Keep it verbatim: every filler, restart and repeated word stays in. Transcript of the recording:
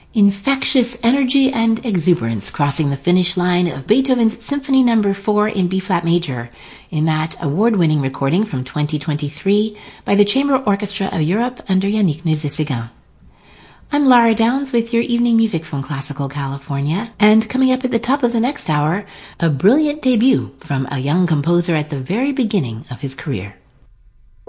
Infectious energy and exuberance crossing the finish line of Beethoven's Symphony Number four in B-flat major in that award-winning recording from twenty twenty-three by the Chamber Orchestra of Europe under Yannick Nézet-Séguin. I'm Lara Downs with your evening music from Classical California, and coming up at the top of the next hour, a brilliant debut from a young composer at the very beginning of his career.